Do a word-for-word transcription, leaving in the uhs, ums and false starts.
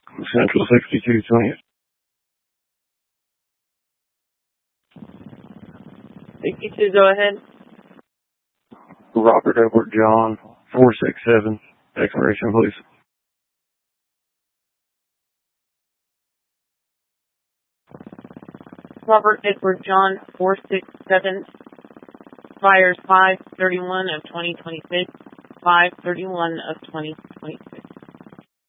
Central sixty-two twentieth. sixty-two, go ahead. Robert Edward John, four six seven. Expiration, please. Robert Edward John, four six seven. Expires five thirty-one of twenty twenty-six. five thirty-one of twenty twenty-six.